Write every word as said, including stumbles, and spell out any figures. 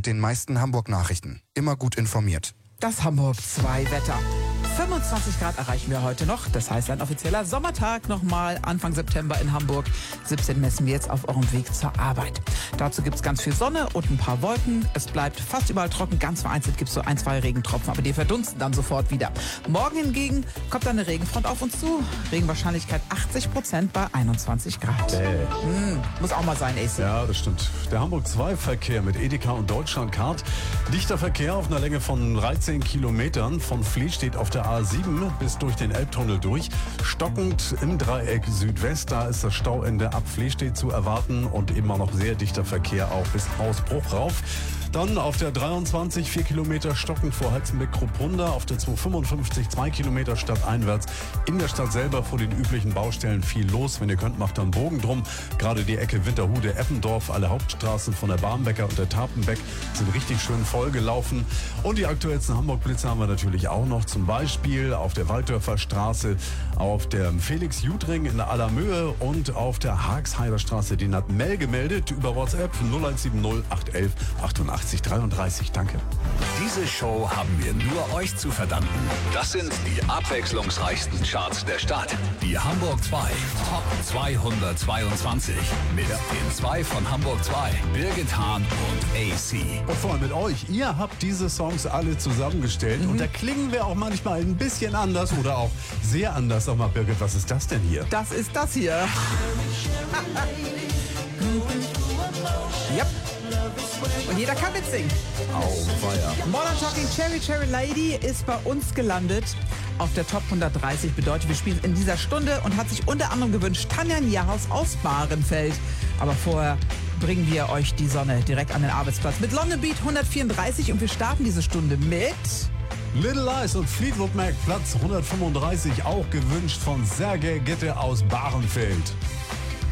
mit den meisten Hamburg-Nachrichten. Immer gut informiert. Das Hamburg zwei Wetter. fünfundzwanzig Grad erreichen wir heute noch. Das heißt ein offizieller Sommertag nochmal Anfang September in Hamburg. siebzehn messen wir jetzt auf eurem Weg zur Arbeit. Dazu gibt es ganz viel Sonne und ein paar Wolken. Es bleibt fast überall trocken. Ganz vereinzelt gibt es so ein, zwei Regentropfen, aber die verdunsten dann sofort wieder. Morgen hingegen kommt dann eine Regenfront auf uns zu. Regenwahrscheinlichkeit achtzig Prozent bei einundzwanzig Grad. Äh. Mm, muss auch mal sein, A C. Ja, das stimmt. Der Hamburg zwei Verkehr mit Edeka und Deutschlandcard. Dichter Verkehr auf einer Länge von dreizehn Kilometern. Von Fließstedt auf der A sieben bis durch den Elbtunnel durch. Stockend im Dreieck Südwest. Da ist das Stauende ab Fließstedt zu erwarten und immer noch sehr dichter Verkehr auch bis Ausbruch rauf. Dann auf der dreiundzwanzig, vier Kilometer stockend vor Halzenbeck-Kruppunda. Auf der zweihundertfünfundfünfzig, zwei Kilometer stadteinwärts. In der Stadt selber vor den üblichen Baustellen viel los. Wenn ihr könnt, macht dann Bogen drum. Gerade die Ecke Winterhude-Eppendorf, alle Hauptstraßen von der Barmbecker und der Tapenbeck sind richtig schön vollgelaufen. Und die aktuellsten Hamburg-Blitze haben wir natürlich auch noch. Zum Beispiel auf der Walddörfer Straße, auf der Felix-Judring in der Allermöhe und auf der Haagheider Straße. Den hat Mel gemeldet über WhatsApp null eins sieben null acht eins eins achtundachtzig dreiunddreißig. Danke. Diese Show haben wir nur euch zu verdanken. Das sind die abwechslungsreichsten Charts der Stadt. Die Hamburg zwei Top zweihundertzweiundzwanzig. Mit den zwei von Hamburg zwei, Birgit Hahn und A C. Und vor allem mit euch. Ihr habt diese Songs alle zusammengestellt. Mhm. Und da klingen wir auch manchmal ein bisschen anders oder auch sehr anders. Sag mal, Birgit, was ist das denn hier? Das ist das hier. Yep. Und jeder kann mitsingen. Auweia. Modern Talking Cherry Cherry Lady ist bei uns gelandet auf der Top hundertdreißig. Bedeutet, wir spielen in dieser Stunde und hat sich unter anderem gewünscht Tanja Nierhaus aus Bahrenfeld. Aber vorher bringen wir euch die Sonne direkt an den Arbeitsplatz mit London Beat hundertvierunddreißig und wir starten diese Stunde mit Little Lies und Fleetwood Mac, Platz hundertfünfunddreißig, auch gewünscht von Sergej Gitte aus Bahrenfeld.